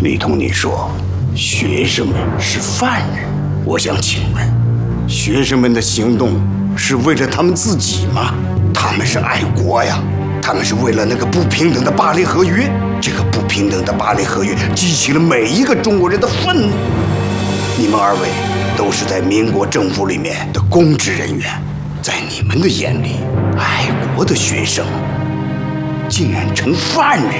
李同，你说学生们是犯人，我想请问，学生们的行动是为了他们自己吗？他们是爱国呀，他们是为了那个不平等的巴黎合约。这个不平等的巴黎合约激起了每一个中国人的愤怒。你们二位都是在民国政府里面的公职人员，在你们的眼里，爱国的学生竟然成犯人。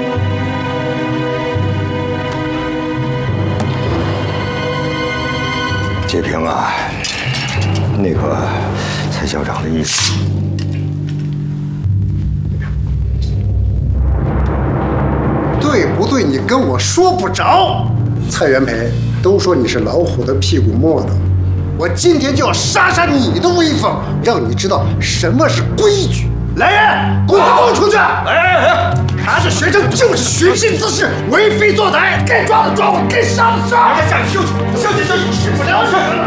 截屏啊，那个蔡校长的意思。 对不对？你跟我说不着。蔡元培都说你是老虎的屁股磨的，我今天就要杀杀你的威风，让你知道什么是规矩。来人，给我放出去！哎，他这学生就是寻衅滋事、为非作歹，该抓的抓我，该杀的杀。大家下去休息，使不了什么了。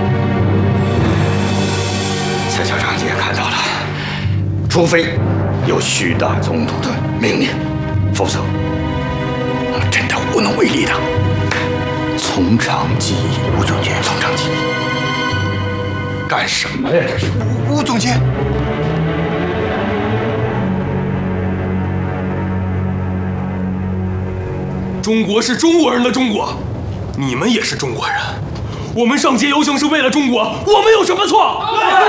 蔡校长也看到了，除非有徐大总督的命令，否则我真的无能为力的。从长计议，吴总监，从长计议，干什么呀？这是吴总监。 中国是中国人的中国，你们也是中国人。我们上街游行是为了中国，我们有什么错？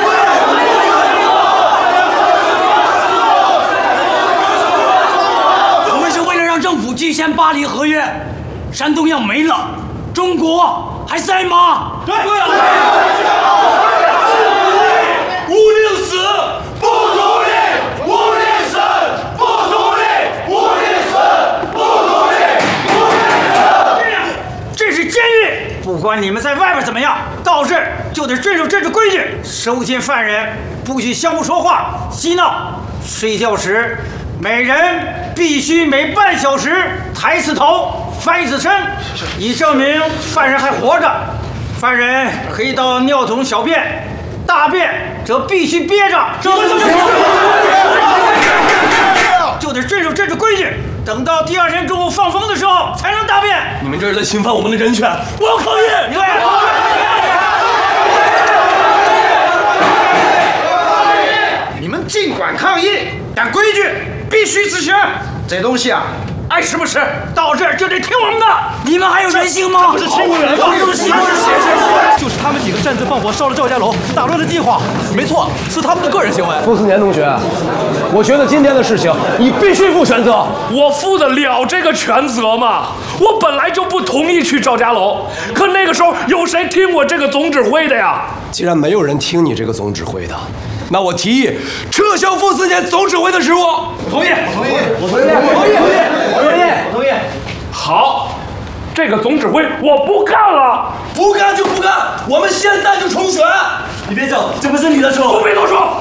我们是为了让政府拒签巴黎合约，山东要没了，中国还在吗？ 对啊！无宁死不独立，无宁死不独立，无宁死不独立，无宁死。 这是监狱，不管你们在外边怎么样，到这儿就得遵守政治规矩。收监犯人不许相互说话、嬉闹。睡觉时，每人必须每半小时抬一次头，翻一次身，以证明犯人还活着。犯人可以到尿桶小便，大便则必须憋着。就得遵守政治规矩，等到第二天中午放风的时候才能大便。 你们这是在侵犯我们的人权，我要抗议！ 你们尽管抗议，但规矩必须执行。这东西啊，爱吃不吃， 到这儿就得听我们的。你们还有人性吗？ 不是欺负人吗？ 就是他们几个擅自放火烧了赵家楼，打乱了计划。没错，是他们的个人行为。 傅斯年同学，我觉得今天的事情你必须负全责。 我负得了这个全责吗？我本来就不同意去赵家楼，可那个时候有谁听我这个总指挥的呀？ 既然没有人听你这个总指挥的，那我提议撤销傅斯年总指挥的职务。 我同意。好，这个总指挥我不干了。 不干就不干，我们现在就重选。 你别走，这不是你的错。 我别多说。